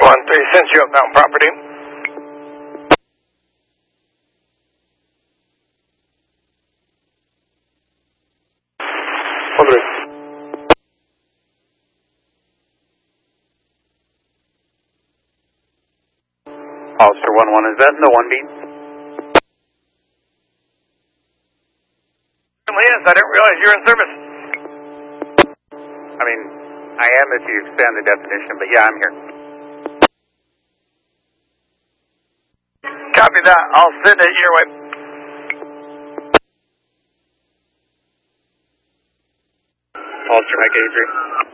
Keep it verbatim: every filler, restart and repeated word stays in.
one three, sends you outbound property. Hold it. Officer one one, is that in the one beat? Yes, I didn't realize you were in service. I mean, I am if you expand the definition, but yeah, I'm here. Copy that. I'll send it your way. Officer Mike eighty-three.